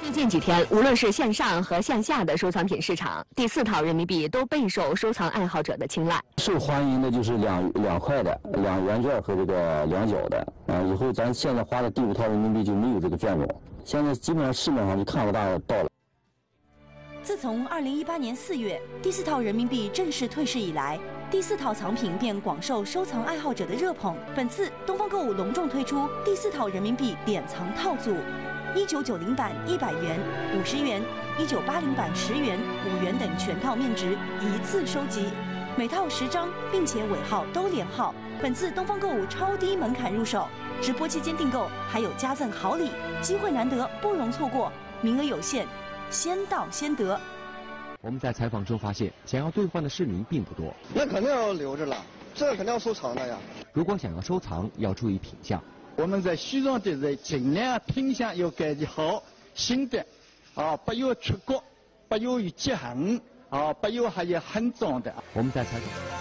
最近几天，无论是线上和线下的收藏品市场，第4套人民币都备受收藏爱好者的青睐。 受欢迎的就是两块的、2元券和这个2角的。以后咱现在花的第5套人民币就没有这个券种，现在基本上市面上就看不到了。 自从2018年4月第4套人民币正式退市以来，第4套藏品便广受收藏爱好者的热捧。本次东方购物隆重推出第4套人民币典藏套组，1990版100元、50元、1980版10元、5元等全套面值一次收集，每套10张，并且尾号都连号。本次东方购物超低门槛入手，直播期间订购还有加赠好礼，机会难得，不容错过，名额有限。先到先得。 我们在采访中发现，想要兑换的市民并不多。 那肯定要留着了，这肯定要收藏的呀。 如果想要收藏，要注意品相。 我们在虚荣的人尽量品相要感觉好，新的，不有出国，不有于结痕，不有还有很脏的。 我们在采访。